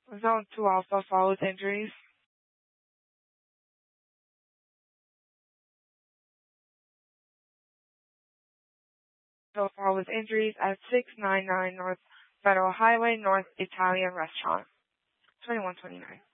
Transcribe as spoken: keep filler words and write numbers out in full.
Zone two Alpha follows injuries. So follows injuries at six ninety-nine North Federal Highway, North Italian Restaurant. twenty-one twenty-nine.